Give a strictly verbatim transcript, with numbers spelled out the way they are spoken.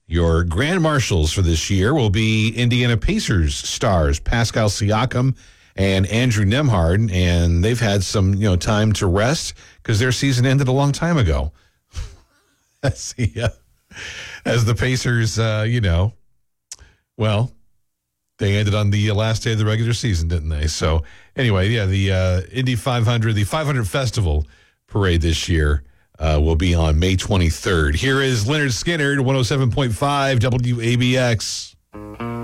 Your grand marshals for this year will be Indiana Pacers stars Pascal Siakam and Andrew Nembhard, and they've had some, you know, time to rest because their season ended a long time ago. As the, uh, as the Pacers, uh, you know, well, they ended on the last day of the regular season, didn't they? So anyway, yeah, the uh, Indy five hundred, the five hundred Festival Parade this year uh, will be on May twenty-third. Here is Leonard Skinner, one oh seven point five W A B X.